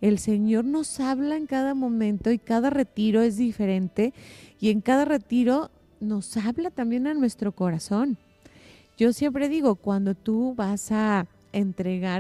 El Señor nos habla en cada momento y cada retiro es diferente y en cada retiro nos habla también a nuestro corazón. Yo siempre digo, cuando tú vas a entregar